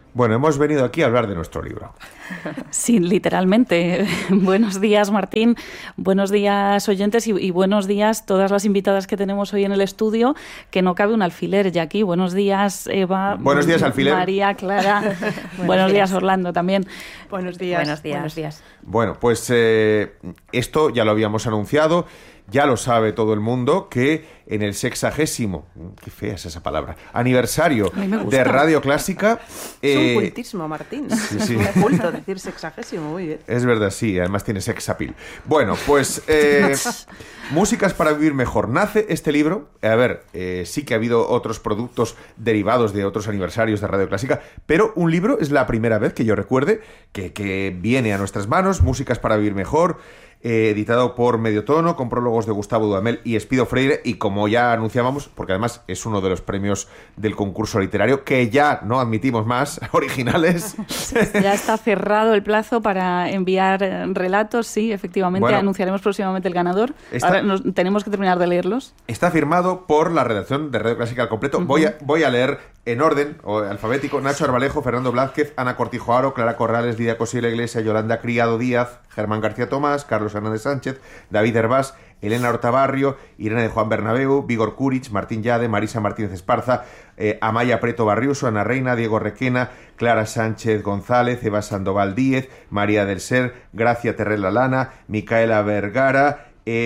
Bueno, hemos venido aquí a hablar de nuestro libro. Sí, literalmente. Buenos días, Martín. Buenos días, oyentes, y buenos días todas las invitadas que tenemos hoy en el estudio, que no cabe un alfiler ya aquí. Buenos días, Eva. Buenos días, alfiler. María, Clara. Buenos días, Orlando, también. Buenos días. Buenos días. Buenos días. Bueno, pues esto ya lo habíamos anunciado. Ya lo sabe todo el mundo que en el 60º, qué fea es esa palabra, aniversario de Radio Clásica... Es un cultísimo, Martín. Sí. Es un culto decir 60º, muy bien. Es verdad, sí, además tiene sex appeal. Bueno, pues Músicas para vivir mejor. Nace este libro, a ver, sí que ha habido otros productos derivados de otros aniversarios de Radio Clásica, pero un libro es la primera vez que yo recuerde que viene a nuestras manos, Músicas para vivir mejor, editado por Mediotono, con prólogos de Gustavo Dudamel y Espido Freire, y como ya anunciábamos, porque además es uno de los premios del concurso literario, que ya no admitimos más originales. Ya está cerrado el plazo para enviar relatos, sí, efectivamente, bueno, anunciaremos próximamente el ganador. Ahora tenemos que terminar de leerlos. Está firmado por la redacción de Radio Clásica al completo. Uh-huh. Voy a leer en orden alfabético: Nacho Arbalejo, Fernando Blázquez, Ana Cortijo Aro, Clara Corrales, Lidia Cosí la Iglesia, Yolanda Criado Díaz, Germán García Tomás, Carlos Hernández Sánchez, David Hervás, Elena Hortabarrio, Irene de Juan Bernabeu, Vígor Kurich, Martín Llade, Marisa Martínez Esparza, Amaya Preto Barriuso, Ana Reina, Diego Requena, Clara Sánchez González, Eva Sandoval Díez, María del Ser, Gracia Terrella Lana, Micaela Vergara,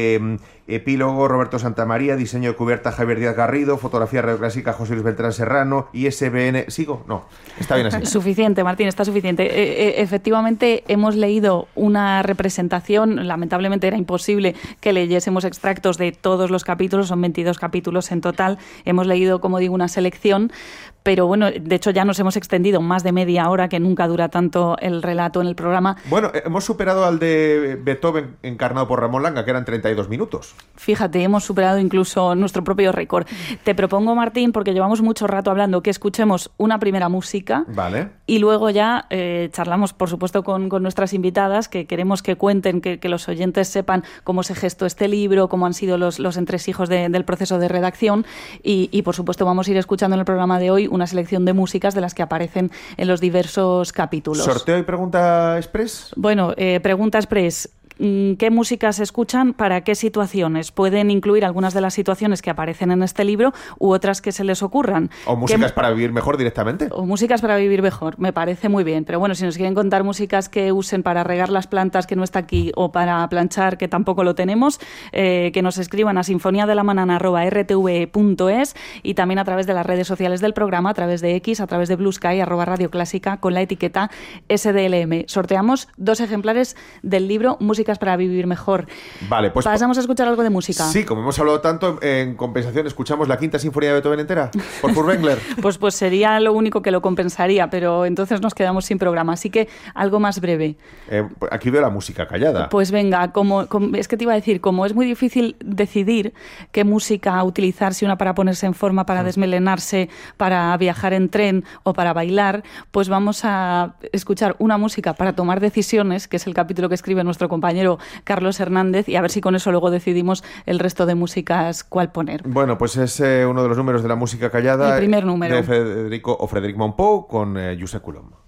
epílogo Roberto Santamaría, diseño de cubierta Javier Díaz Garrido, fotografía Radio Clásica José Luis Beltrán Serrano, ISBN... ¿Sigo? No, está bien así. Suficiente, Martín, está suficiente. Efectivamente, hemos leído una representación, lamentablemente era imposible que leyésemos extractos de todos los capítulos, son 22 capítulos en total, hemos leído, como digo, una selección, pero bueno, de hecho ya nos hemos extendido más de media hora, que nunca dura tanto el relato en el programa. Bueno, hemos superado al de Beethoven encarnado por Ramón Langa, que eran 32 minutos. Fíjate, hemos superado incluso nuestro propio récord. Te propongo, Martín, porque llevamos mucho rato hablando, que escuchemos una primera música. Vale. Y luego ya charlamos, por supuesto, con nuestras invitadas, que queremos que cuenten, que los oyentes sepan cómo se gestó este libro, cómo han sido los entresijos del proceso de redacción. Y, por supuesto, vamos a ir escuchando en el programa de hoy una selección de músicas de las que aparecen en los diversos capítulos. ¿Sorteo y pregunta express? Bueno, pregunta express. ¿Qué músicas escuchan? ¿Para qué situaciones? Pueden incluir algunas de las situaciones que aparecen en este libro u otras que se les ocurran. ¿O músicas para vivir mejor directamente? O músicas para vivir mejor, me parece muy bien. Pero bueno, si nos quieren contar músicas que usen para regar las plantas, que no está aquí, o para planchar, que tampoco lo tenemos, que nos escriban a sinfoniadelamana@rtve.es y también a través de las redes sociales del programa, a través de X, a través de Blue Sky, @Radio Clásica, con la etiqueta SDLM. Sorteamos 2 ejemplares del libro Músicas para vivir mejor. Vale, pues pasamos a escuchar algo de música. Sí, como hemos hablado tanto, en compensación escuchamos la Quinta Sinfonía de Beethoven entera por Furtwängler. Pues sería lo único que lo compensaría, pero entonces nos quedamos sin programa, así que algo más breve. Aquí veo la música callada. Pues venga, es que te iba a decir, como es muy difícil decidir qué música utilizar, si una para ponerse en forma, para desmelenarse, para viajar en tren o para bailar, pues vamos a escuchar una música para tomar decisiones, que es el capítulo que escribe nuestro compañero Carlos Hernández, y a ver si con eso luego decidimos el resto de músicas cuál poner. Bueno, pues es uno de los números de la música callada. El primer número. De Frédéric Mompou con Josep Coulomb.